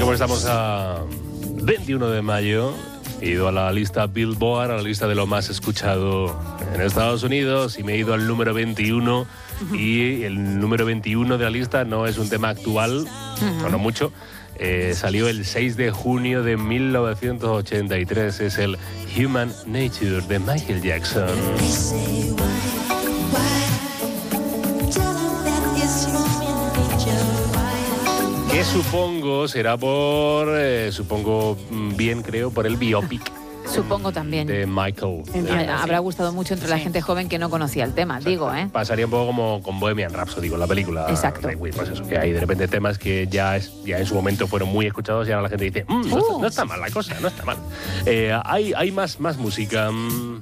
como estamos a 21 de mayo, he ido a la lista Billboard, a la lista de lo más escuchado en Estados Unidos, y me he ido al número 21. Y el número 21 de la lista no es un tema actual, o no mucho. Salió el 6 de junio de 1983. Es el Human Nature de Michael Jackson. Que supongo será por, por el biopic. Supongo también. De Michael. Habrá gustado mucho entre la gente joven que no conocía el tema, digo, ¿eh? Pasaría un poco como con Bohemian Rhapsody, con la película. Exacto. Pues eso, que hay de repente temas que ya en su momento fueron muy escuchados y ahora la gente dice, no está mal la cosa, no está mal. Hay más música.